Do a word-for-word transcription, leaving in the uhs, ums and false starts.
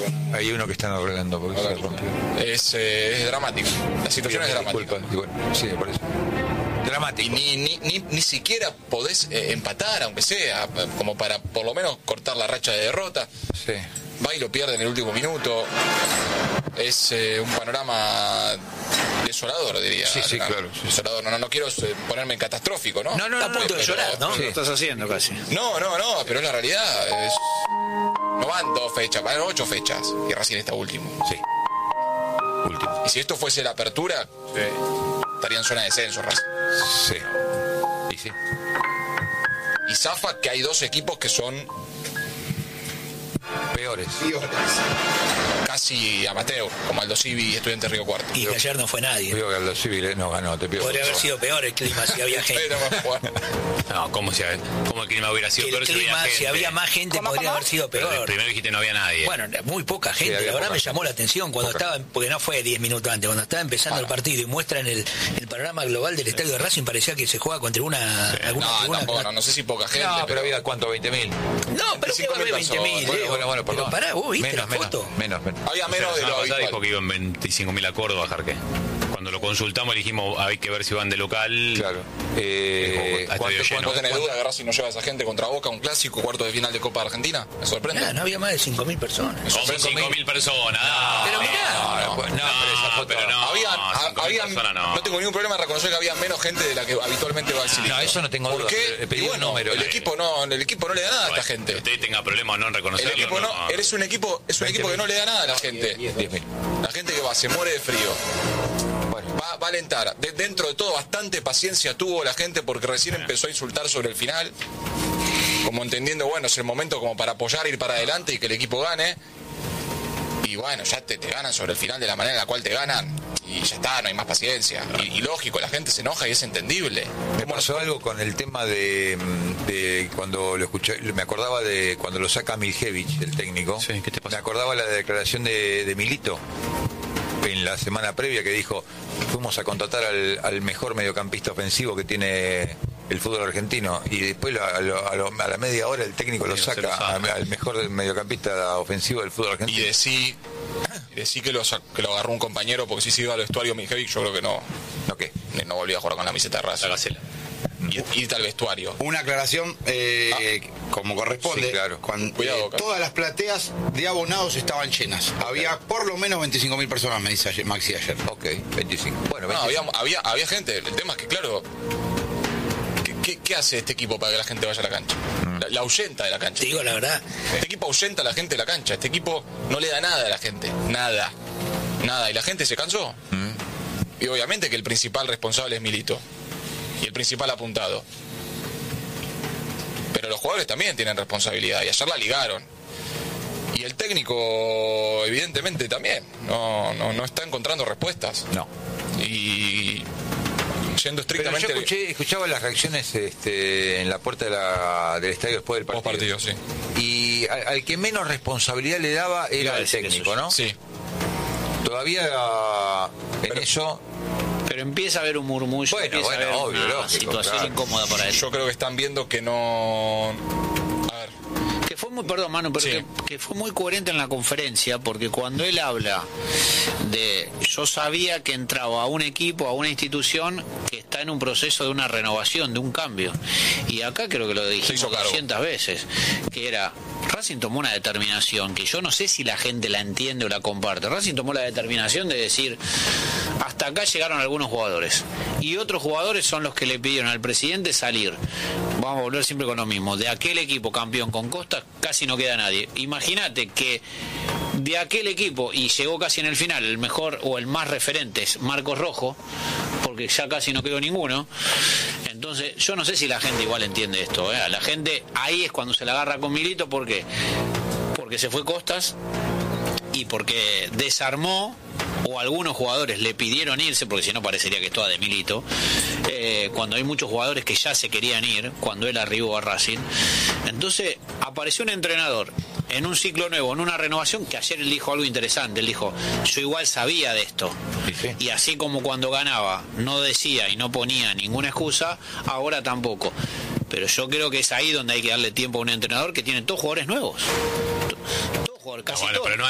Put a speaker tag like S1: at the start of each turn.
S1: Hay uno que están arreglando porque se rompió.
S2: Es, eh, es dramático. La situación es dramática.
S1: Disculpa, y bueno, sí, por eso. Dramático.
S2: Y ni, ni, ni, ni siquiera podés eh, empatar, aunque sea, como para por lo menos cortar la racha de derrota.
S1: Sí.
S2: Va y lo pierde en el último minuto. Es eh, un panorama desolador, diría.
S1: Sí, sí,
S2: no,
S1: claro. Sí,
S2: desolador. No, no, no quiero eh, ponerme catastrófico, ¿no?
S1: No, no,
S3: Está a punto
S2: no,
S3: de
S2: pero-
S3: llorar, ¿no?
S1: sí.
S3: Lo estás haciendo casi.
S2: No, no, no, pero es la realidad. Es... No van dos fechas, van ocho fechas. Y recién está último.
S1: Sí. Último.
S2: Y si esto fuese la apertura, estaría en zona de descenso, Racing.
S1: Sí. Y sí.
S2: Y zafa que hay dos equipos que son
S1: Peores.
S2: casi amateur, como Aldo Civi y Estudiantes Río Cuarto.
S3: Y que ayer no fue nadie.
S1: Digo que los civiles no ganó, te pido.
S3: Podría
S1: por
S3: haber
S1: favor.
S3: sido peor el clima si había gente.
S2: Pero más bueno.
S4: No, ¿cómo, se, ¿cómo el clima hubiera sido
S3: Que
S4: peor
S3: el
S4: si había
S3: clima,
S4: gente?
S3: si había más gente,
S5: ¿Cómo,
S3: podría
S5: cómo?
S3: haber sido
S4: Pero
S3: peor.
S4: primero dijiste no había nadie.
S3: Bueno, muy poca gente,
S1: había
S3: la verdad
S1: poca
S3: me
S1: gente.
S3: llamó la atención cuando
S1: Poca.
S3: estaba, porque no fue diez minutos antes, cuando estaba empezando
S2: Bueno.
S3: el partido y muestran el, el panorama global del estadio de Racing, parecía que se juega contra una alguna
S2: No,
S3: tribuna.
S2: tampoco, no, no sé si poca gente.
S1: No, pero había cuánto, veinte mil.
S3: No, pero que va a haber veinte mil.
S1: Bueno, bueno, bueno,
S3: Pero
S1: perdón.
S3: pará, vos viste
S1: menos,
S3: la
S1: menos,
S3: foto.
S1: menos, menos.
S2: Había
S4: O sea,
S2: menos de
S4: la
S2: lo
S4: semana pasada dijo
S2: habitual.
S4: que iban veinticinco mil a Córdoba, Jarque. Cuando lo consultamos dijimos hay que ver si van de local.
S1: Claro. Eh,
S4: Dijo,
S1: ¿cuánto-
S4: estadio lleno.
S2: ¿No tenés duda que Racing no lleva a esa gente contra Boca, un clásico, cuarto de final de Copa de Argentina? ¿Me sorprende?
S3: Nada, no había más de cinco mil personas.
S4: Son cinco mil personas. No,
S3: Pero mirá.
S1: No, no, pues, no, pero esa foto.
S4: pero no.
S2: Habían,
S4: cinco mil
S2: habían-
S4: personas no.
S2: no tengo ningún problema en reconocer que había menos gente de la que habitualmente va al cilindro.
S1: No, eso no tengo
S2: ¿Por
S1: duda,
S2: qué?
S1: pero he pedido
S2: Y bueno,
S1: un número.
S2: el equipo no, el equipo no le da nada a esta gente.
S4: Que usted tenga problemas o no en
S2: El
S4: reconocerlo.
S2: equipo no, eres un equipo, es un equipo que no le da nada a la gente.
S1: diez mil.
S2: La gente que va, se muere de frío.
S1: Bueno,
S2: Va, va a alentar. De- dentro de todo, bastante paciencia tuvo la gente porque recién empezó a insultar sobre el final. Como entendiendo, bueno, es el momento como para apoyar, ir para adelante y que el equipo gane. Y bueno, ya te, te ganan sobre el final de la manera en la cual te ganan. Y ya está, no hay más paciencia. Y, y lógico, la gente se enoja y es entendible.
S1: me pasó algo con el tema de, de cuando lo escuché, me acordaba de cuando lo saca Miljevic, el técnico.
S4: Sí, ¿qué te pasó?
S1: Me acordaba la declaración de, de Milito en la semana previa que dijo, fuimos a contratar al, al mejor mediocampista ofensivo que tiene el fútbol argentino, y después a, lo- a, lo- a la media hora el técnico lo
S4: Sí, se
S1: saca,
S4: lo saca.
S1: a- al mejor mediocampista ofensivo del fútbol
S2: Y
S1: argentino.
S2: decí, y decí que, lo, sa- que lo agarró un compañero porque si se iba al vestuario Mijevic, yo creo que no,
S1: ¿No qué?
S2: no volvía a jugar con la camiseta de
S4: La
S2: Racing.
S4: gacela.
S2: Y irte al vestuario.
S6: Una aclaración, eh, como corresponde.
S1: Sí, claro.
S6: Cuando,
S2: Cuidado,
S6: eh,
S2: Carlos.
S6: todas las plateas de abonados estaban llenas. Había por lo menos veinticinco mil personas, me dice ayer- Maxi ayer.
S1: Ok, veinticinco. Bueno,
S2: No,
S1: veinticinco.
S2: había, había, había gente. El tema es que, claro, ¿qué, qué, qué hace este equipo para que la gente vaya a la cancha? La, la ahuyenta de la cancha.
S3: Te digo la verdad,
S2: Este equipo ahuyenta a la gente de la cancha. Este equipo no le da nada a la gente. Nada. Nada. Y la gente se cansó. Y obviamente que el principal responsable es Milito. Y el principal apuntado. Pero los jugadores también tienen responsabilidad. Y ayer la ligaron. Y el técnico, evidentemente, también. No, no, no está encontrando respuestas.
S1: No.
S2: Y yendo
S1: Pero yo
S2: estrictamente
S1: escuché, escuchaba las reacciones este, en la puerta de la- del estadio después del
S2: post
S1: partido.
S2: partido, sí.
S1: Y al, al que menos responsabilidad le daba
S4: Iba
S1: era
S4: a
S1: el
S4: decir
S1: técnico,
S4: eso.
S1: ¿no?
S2: Sí.
S1: Todavía en eso,
S7: Pero empieza a haber un murmullo,
S1: Bueno,
S7: empieza
S1: bueno,
S7: a haber
S1: obvio,
S7: una
S1: lógico,
S7: situación
S1: claro.
S7: incómoda para él.
S2: Yo creo que están viendo que no. A ver.
S7: Que fue muy, perdón, Manu, pero
S2: Sí.
S7: que, que fue muy coherente en la conferencia, porque cuando él habla de yo sabía que entraba a un equipo, a una institución que está en un proceso de una renovación, de un cambio. Y acá creo que lo
S2: hizo
S7: dijimos
S2: cargo.
S7: doscientas veces, que era Racing tomó una determinación que yo no sé si la gente la entiende o la comparte. Racing tomó la determinación de decir, hasta acá llegaron algunos jugadores y otros jugadores son los que le pidieron al presidente salir. Vamos a volver siempre con lo mismo. De aquel equipo campeón con Costa casi no queda nadie. Imagínate que de aquel equipo, y llegó casi en el final, el mejor o el más referente es Marcos Rojo, porque ya casi no quedó ninguno. Entonces yo no sé si la gente igual entiende esto, ¿eh? La gente ahí es cuando se la agarra con Milito. ¿Por qué? Porque se fue Costas y porque desarmó, o algunos jugadores le pidieron irse, porque si no parecería que es toda de Milito, eh, cuando hay muchos jugadores que ya se querían ir, cuando él arribó a Racing. Entonces apareció un entrenador en un ciclo nuevo, en una renovación, que ayer él dijo algo interesante. Él dijo, yo igual sabía de esto,
S1: Sí, sí.
S7: y así como cuando ganaba no decía y no ponía ninguna excusa, ahora tampoco. Pero yo creo que es ahí donde hay que darle tiempo a un entrenador que tiene todos jugadores nuevos. Todos jugadores, casi
S4: Bueno,
S7: todos.
S4: pero no